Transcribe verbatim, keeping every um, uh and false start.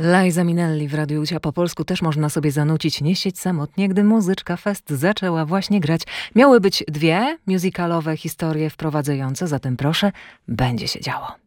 Liza Minnelli w Radiu Cia po polsku też można sobie zanucić Nie siedź samotnie, gdy muzyczka fest zaczęła właśnie grać. Miały być dwie musicalowe historie wprowadzające, zatem proszę, będzie się działo.